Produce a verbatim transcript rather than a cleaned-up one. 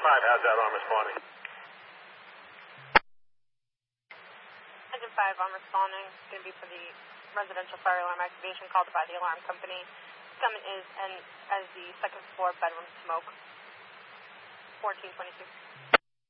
five, how's that alarm responding? Engine five, I'm responding. It's going to be for the residential fire alarm activation called by the alarm company. Summit is and as the second floor bedroom smoke. fourteen twenty-two.